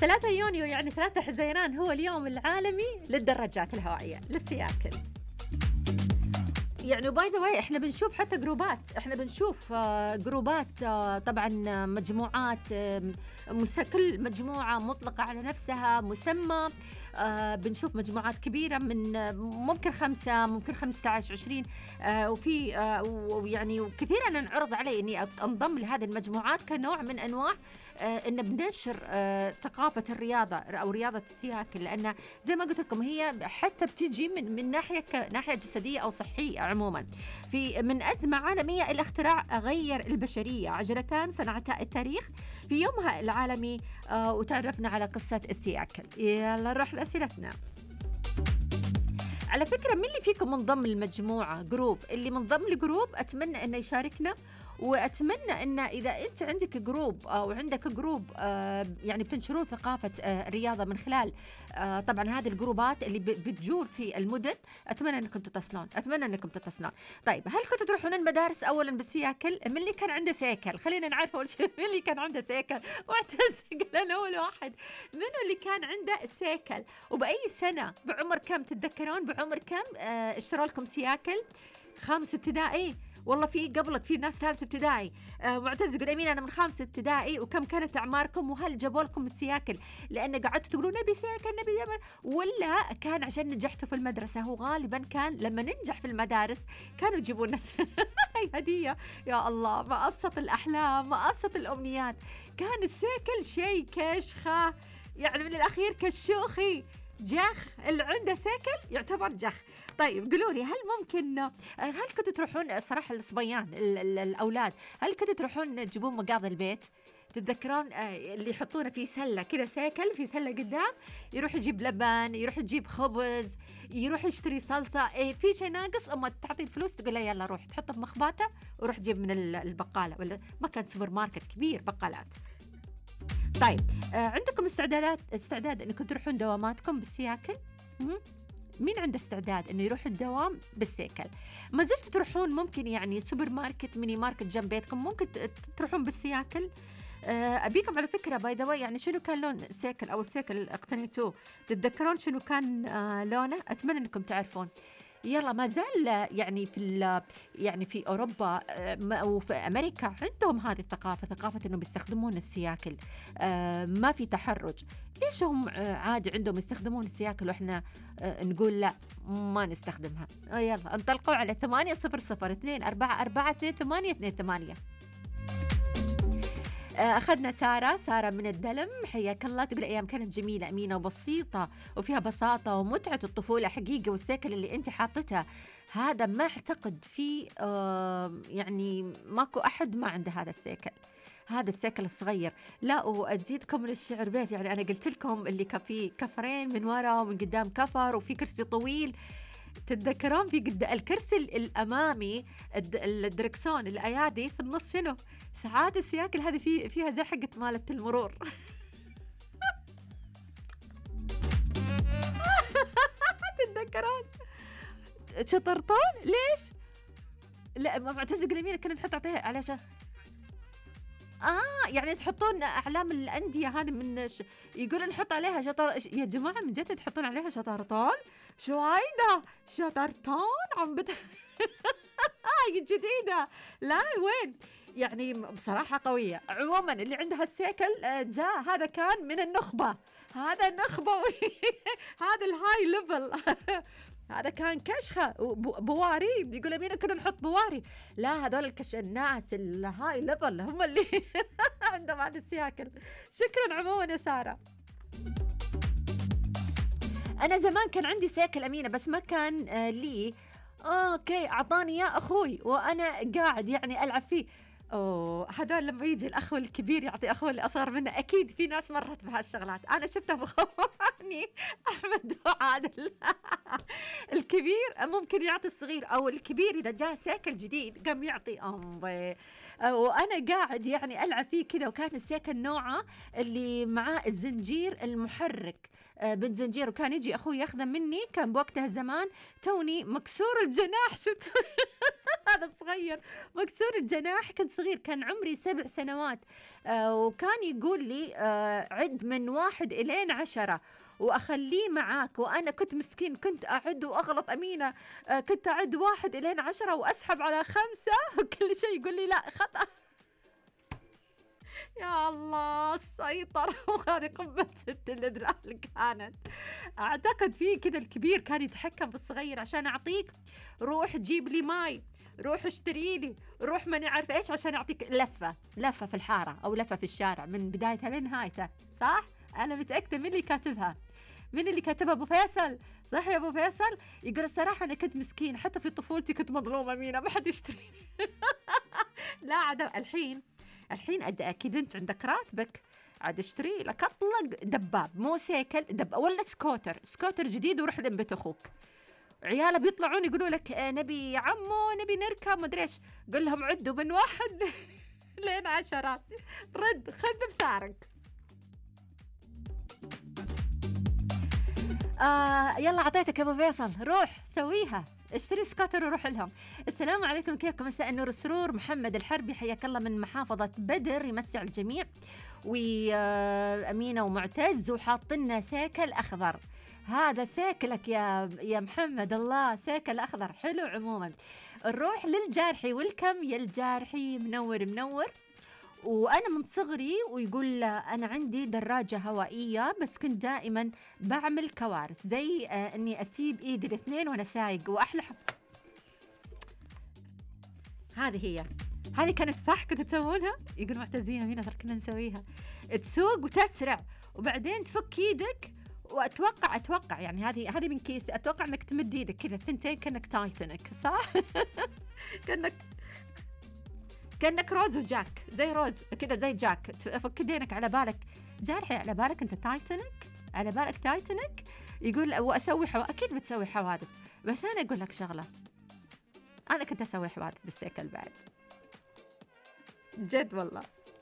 3 يونيو يعني 3 حزيران هو اليوم العالمي للدراجات الهوائية للسياكل. يعني باي ذا واي احنا بنشوف حتى جروبات، احنا بنشوف جروبات، طبعا مجموعات، كل مجموعة مطلقة على نفسها مسمى، بنشوف مجموعات كبيرة من ممكن 5 ممكن 15 20، وفي يعني وكثير أنا انعرض علي إني أنضم لهذه المجموعات كنوع من أنواع إن بننشر ثقافة الرياضة أو رياضة السياكل، لأن زي ما قلت لكم هي حتى بتيجي من ناحية جسدية أو صحية عموما. من أزمة عالمية إلى اختراع غير البشرية، عجلتان صنعتا التاريخ في يومها العالمي، وتعرفنا على قصة السياكل. يلا نروح لأسئلتنا. على فكرة مين اللي فيكم منضم للمجموعة جروب؟ اللي منضم لجروب أتمنى أنه يشاركنا، وأتمنى أن إذا أنت عندك جروب أو عندك جروب يعني بتنشرون ثقافة الرياضة من خلال طبعا هذه الجروبات اللي بتجور في المدن، أتمنى أنكم تتصلون. طيب هل كنتوا تروحون المدارس أولا بالسياكل؟ من اللي كان عنده سيكل؟ خلينا نعرف أول شيء من اللي كان عنده سيكل. واعتز قال أول واحد منو اللي كان عنده سيكل، وبأي سنة، بعمر كم تتذكرون؟ بعمر كم اشتروا لكم سياكل؟ 5 ابتدائي؟ والله في قبلك في ناس 3 ابتدائي. معتز يقول أمين أنا من 5 ابتدائي. وكم كانت أعماركم؟ وهل جابوا لكم السياكل لأن قعدتوا تقولون نبي سياكل نبي يمن، ولا كان عشان نجحتوا في المدرسة؟ هو غالبا كان لما ننجح في المدارس كانوا يجيبون الناس هدية. يا الله ما أبسط الأحلام، ما أبسط الأمنيات. كان السياكل شيء كشخة، يعني من الأخير كشوخي، جخ. اللي عنده سيكل يعتبر جخ. طيب قولوا لي هل كنتوا تروحون صراحة الصبيان الأولاد، هل كنتوا تروحون تجيبون مقاضي البيت؟ تتذكرون اللي يحطونه في سلة كده، سيكل في سلة قدام، يروح يجيب لبن، يروح يجيب خبز، يروح يشتري صلصة، في شيء ناقص أما تعطي الفلوس تقول له يلا روح تحطه في مخباته وروح جيب من البقالة، ولا ما كان سوبر ماركت كبير، بقالات. طيب عندكم استعداد انكم تروحون دواماتكم بالسياكل؟ مين عنده استعداد انه يروح الدوام بالسيكل؟ ما زلتوا تروحون ممكن يعني سوبر ماركت، ميني ماركت جنب بيتكم، ممكن تروحون بالسياكل. ابيكم على فكره باي ذا واي يعني شنو كان لون السيكل او السيكل اقتنيتوه؟ تتذكرون شنو كان لونه؟ اتمنى انكم تعرفون. يلا ما زال يعني في أوروبا وفي أمريكا عندهم هذه الثقافة، ثقافة إنهم بيستخدمون السياكل، ما في تحرج. ليش هم عادي عندهم يستخدمون السياكل وإحنا نقول لا ما نستخدمها؟ يلا انطلقوا على 800-244-2828. أخذنا سارة من الدلم، حياك الله، تقول أيام كانت جميلة أمينة وبسيطة وفيها بساطة ومتعة الطفولة حقيقة. والسيكل اللي أنت حاطتها هذا ما أعتقد فيه يعني ماكو أحد ما عنده هذا السيكل، هذا السيكل الصغير. لا وأزيدكم من الشعر بيت، يعني أنا قلت لكم اللي كان فيه كفرين من وراء ومن قدام كفر وفي كرسي طويل. تتذكرون في الكرسي الأمامي الدركسون الأيادي في النص شنو؟ ساعات السياكل هذه فيها زي حقة مالة المرور. تتذكرون؟ شطرطون ليش؟ لا ما معتز قليمين كنا نحط عليها يعني تحطون أعلام الأندية هذه من يقولون نحط عليها يا جماعة من جد تحطون عليها شطرطون؟ شو هيدا شطرطون عم جديدة. لا وين يعني بصراحة قوية. عموما اللي عندها السيكل جاء هذا كان من النخبة، هذا النخبة هذا الهاي ليفل. هذا كان كشخة بواري، يقول أمينة كنا نحط بواري. لا هذول الناس الهاي ليفل هم اللي عندهم هذا السياكل. شكرا عموما يا سارة. أنا زمان كان عندي سيكل أمينة بس ما كان لي أوكي أعطاني يا أخوي وأنا قاعد يعني ألعب فيه. هذول لما يجي الأخو الكبير يعطي أخوه اللي أصغر منه، أكيد في ناس مرت بهالشغلات، أنا شفتها بخواني أحمد وعادل. الكبير ممكن يعطي الصغير، أو الكبير إذا جاء سيكل جديد قام يعطي أمي، وأنا قاعد يعني ألعب فيه كذا. وكان السيكل نوعه اللي معاه الزنجير المحرك، بالزنجير، وكان يجي أخوي ياخذه مني، كان بوقتها زمان توني مكسور الجناح. شفت هذا الصغير مكسور الجناح، كنت صغير صغير، كان عمري 7 سنوات. وكان يقول لي عد من 1 إلى 10 وأخليه معاك. وأنا كنت مسكين، كنت أعد وأغلط أمينة. كنت أعد 1 إلى 10 وأسحب على 5 وكل شيء يقول لي لا خطأ. يا الله السيطرة. وهذه قمة الإذلال كانت. أعتقد فيه كذا الكبير كان يتحكم في الصغير عشان أعطيك روح جيب لي ماي، روح اشتري لي، روح ماني عارف إيش، عشان أعطيك لفة في الحارة أو لفة في الشارع من بدايتها لنهايتها. صح؟ أنا متأكدة من اللي كاتبها، من اللي كاتبها أبو فيصل. صح يا أبو فيصل؟ يقول الصراحة أنا كنت مسكين، حتى في طفولتي كنت مظلومة مينا، ما حد يشتريني. لا عاد الحين أكيد أنت عندك راتبك، عاد اشتري لك أطلق دباب، مو سيكل، ولا سكوتر جديد، وروح لبيت أخوك. عياله بيطلعون يقولوا لك نبي يا عمو نبي نركب مدري ايش، قل لهم عدوا من 1 لين 10، رد خذ بثارك. يلا عطيتك يا ابو فيصل، روح سويها، اشتري سكوتر وروح لهم. السلام عليكم، كيفكم؟ مساء النور السرور. محمد الحربي حياك الله من محافظة بدر، يمسي على الجميع. وأمينة ومعتز، وحاطلنا سيكل أخضر. هذا سيكلك يا محمد، الله سيكل أخضر حلو. عموما نروح للجارحي، والكم يا الجارحي، منور. وأنا من صغري، ويقول أنا عندي دراجة هوائية، بس كنت دائما بعمل كوارث، زي أني أسيب إيدي الاثنين وأنا سايق. وأحلى هذه كانت صح كنت تسوونها؟ يقول معتزين مين ترى كنا نسويها، تسوق وتسرع وبعدين تفك ايدك، واتوقع يعني هذه من كيس، اتوقع انك تمد ايدك كذا الثنتين كأنك تايتانيك، صح؟ كأنك روز وجاك، زي روز كذا زي جاك، تفك يدينك على بالك جارحي، على بالك انت تايتانيك، على بالك تايتانيك. يقول واسوي اكيد بتسوي حوادث، بس انا اقول لك شغله، انا كنت اسوي حوادث بالسيكل بعد، جد والله.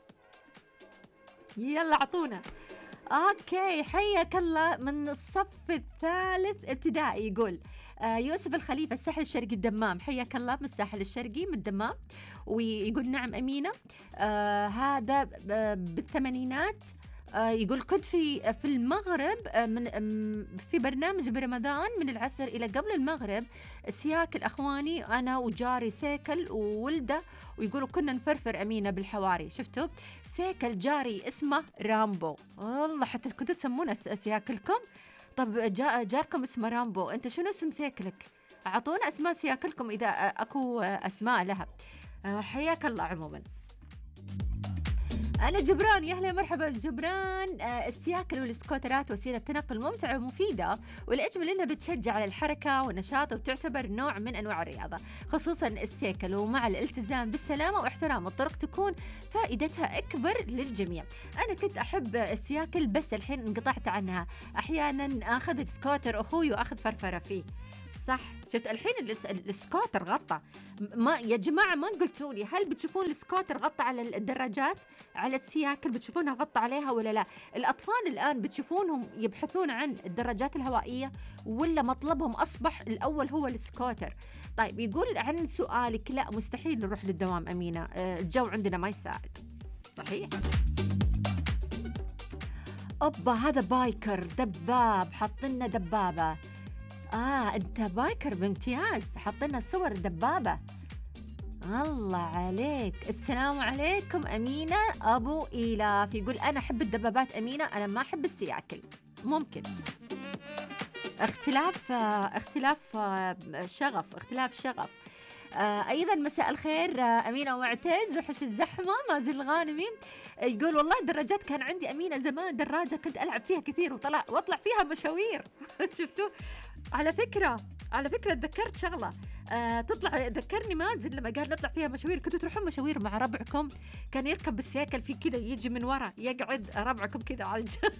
يلا عطونا. اوكي، حياك الله من الصف الثالث ابتدائي. يقول يوسف الخليفة، الساحل الشرقي الدمام، حياك الله من الساحل الشرقي من الدمام. ويقول نعم أمينة، هذا بالثمانينات. يقول كنت في المغرب في برنامج برمضان من العصر إلى قبل المغرب، سياك الأخواني أنا وجاري سيكل وولده، ويقولوا كنا نفرفر أمينة بالحواري. شفتوا سيكل جاري اسمه رامبو، والله حتى كنتوا تسمونه سياكلكم. طب جاركم اسمه رامبو، أنت شنو اسم سيكلك؟ أعطونا أسماء سياكلكم إذا أكو أسماء لها. حياك الله. عموما أنا جبران، يا أهلا مرحبا جبران. السياكل والسكوترات وسيلة تنقل ممتعة ومفيدة، والأجمل إنها بتشجع على الحركة والنشاط، وتعتبر نوع من أنواع الرياضة، خصوصا السيكل. ومع الالتزام بالسلامة واحترام الطرق تكون فائدتها أكبر للجميع. أنا كنت أحب السياكل، بس الحين انقطعت عنها، أحيانا أخذ السكوتر أخوي وأخذ فرفرة فيه. صح، شفت الحين السكوتر غطى. ما يا جماعة ما قلتوا لي، هل بتشوفون السكوتر غطى على الدراجات، على السياكل بتشوفونها غطى عليها ولا لا؟ الأطفال الآن بتشوفونهم يبحثون عن الدراجات الهوائية، ولا مطلبهم أصبح الأول هو السكوتر؟ طيب يقول عن سؤالك، لا مستحيل نروح للدوام أمينة، الجو عندنا ما يساعد. صحيح. أوبا هذا بايكر دباب، حطلنا دبابة. أنت بايكر بامتياز، حطلنا صور دبابة، الله عليك. السلام عليكم أمينة أبو إيلاف. يقول أنا أحب الدبابات أمينة، أنا ما أحب السياكل. ممكن اختلاف شغف. أيضا مساء الخير أمينة ومعتز، وحش الزحمة. مازن الغانمي يقول والله الدراجات كان عندي أمينة زمان دراجة كنت ألعب فيها كثير واطلع فيها مشاوير. شفتوا؟ على فكرة تذكرت شغلة، ذكرني مازن لما قال نطلع فيها مشاوير. كنتوا تروحون مشاوير مع ربعكم، كان يركب بالسياكل في كذا، يجي من ورا يقعد ربعكم كذا على الجنب.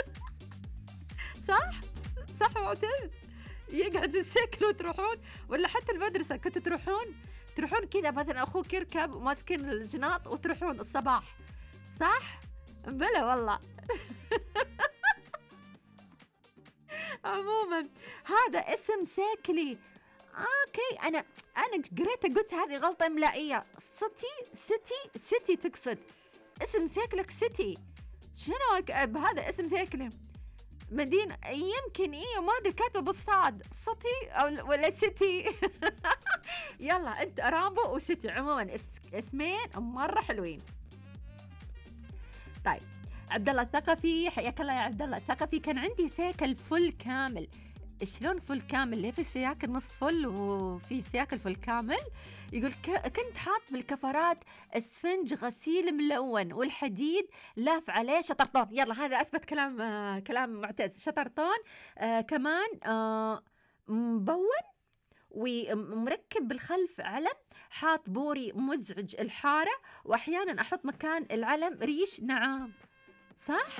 صح معتز، يقعد بالسياكل وتروحون. ولا حتى المدرسة كنتوا تروحون كذا، مثلا أخوك يركب وماسكين الجناط وتروحون الصباح، صح؟ بلا والله. عموما هذا اسم سيكلي. اوكي، انا قريت قلت هذه غلطه املائيه. سيتي تقصد اسم سيكلك سيتي. شنو بهذا اسم سيكله؟ مدينة يمكن ما ادري كاتبه بالصاد سيتي او ولا سيتي. يلا انت رامبو وسيتي عموما اسمين مره حلوين. طيب عبد الله الثقفي، حياك الله يا عبد الله الثقفي. كان عندي سيكل فل كامل. شلون فل كامل؟ ليه في سياكل نص فل وفي سياكل فل كامل؟ يقول كنت حاط بالكفرات اسفنج غسيل ملون والحديد لاف عليه شطرطون. يلا هذا اثبت كلام معتز. شطرطون كمان مبون ومركب بالخلف علم، حاط بوري مزعج الحارة، واحيانا احط مكان العلم ريش نعام. صح؟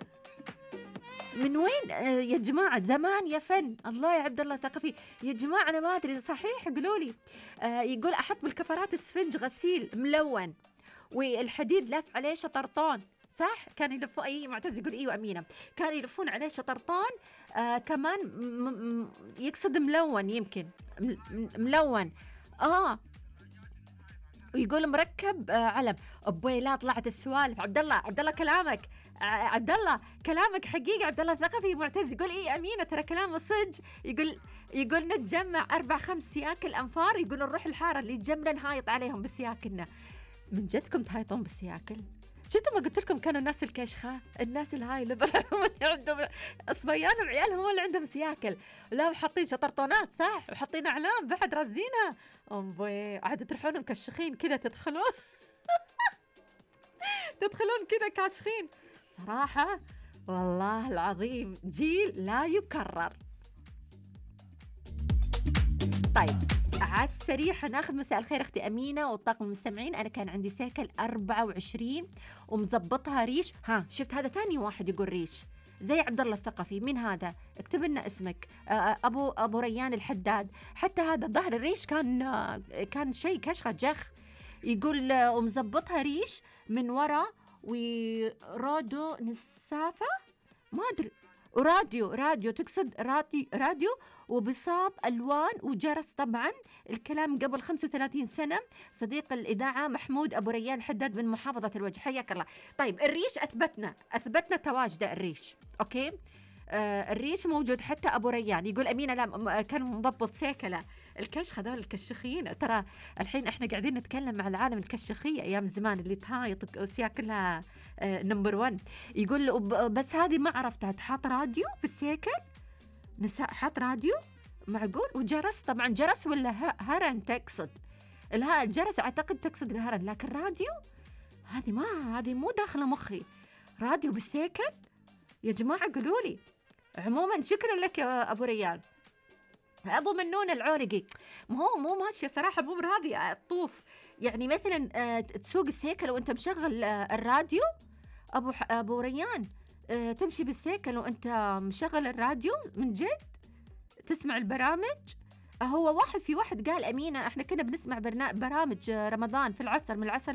من وين يا جماعة؟ زمان يا فن. الله يا عبد الله ثقفي يا جماعة، أنا ما أدري صحيح، قولوا لي. يقول أحط بالكفرات اسفنج غسيل ملون والحديد لف عليه شطرطون. صح؟ كان يلفون. أي معتز يقول أيوة أمينة، كانوا يلفون عليه شطرطون. كمان يقصد ملون، يمكن ملون. ويقول مركب علم. أبوي لا طلعت السوالف. عبد الله كلامك، عبد الله كلامك حقيقي. عبد الله الثقفي. معتز يقول ايه امينه ترى كلامه صج. يقول نتجمع 4-5 سياكل انفار، يقول نروح الحاره اللي جنبنا نهايط عليهم بسياكلنا. من جدكم تهايطون بالسياكل؟ شفتوا ما قلت لكم كانوا الناس الكشخه، الناس الهاي اللي عندهم صبيان وعيالهم هو اللي عندهم سياكل، لا وحاطين شطرطونات. صح؟ وحاطين اعلام بعد رازينها. امبوي عاد تروحون مكشخين كذا، تدخلون كذا كاشخين. صراحة والله العظيم جيل لا يكرر. طيب على السريع حناخذ مساء الخير اختي امينه والطاقم المستمعين. انا كان عندي سيكل 24 ومزبطها ريش. شفت هذا ثاني واحد يقول ريش زي عبد الله الثقفي. مين هذا؟ اكتب لنا اسمك. ابو ريان الحداد. حتى هذا ظهر الريش كان شيء كشخه جخ. يقول ومزبطها ريش من ورا وراديو نسافة، ما أدري، راديو تقصد راديو وبساط ألوان وجرس. طبعا الكلام قبل 35 سنة. صديق الإذاعة محمود أبو ريان حداد من محافظة الوجه. حياك الله. طيب الريش أثبتنا تواجده الريش. أوكي الريش موجود. حتى أبو ريان يقول أمينة لا كان مضبط سيكلة. الكشخ هذول الكشخين ترى الحين احنا قاعدين نتكلم مع العالم الكشخية ايام زمان اللي تهايط وسياكلها نمبر 1. يقول بس هذه ما عرفتها. تحط راديو بالسيكل حط راديو معقول وجرس. طبعا جرس ولا هرن تقصد؟ الجرس اعتقد تقصد الهرن، لكن راديو هذه مو داخله مخي. راديو بالسيكل يا جماعة قولوا لي. عموما شكرا لك يا ابو ريان. ابو منون العورقي مو ماشيه صراحه، مو براضي الطوف. يعني مثلا تسوق السيكل وانت مشغل الراديو. ابو ريان تمشي بالسيكل وانت مشغل الراديو من جد تسمع البرامج. هو واحد قال امينه احنا كنا بنسمع برامج رمضان في العصر من العصر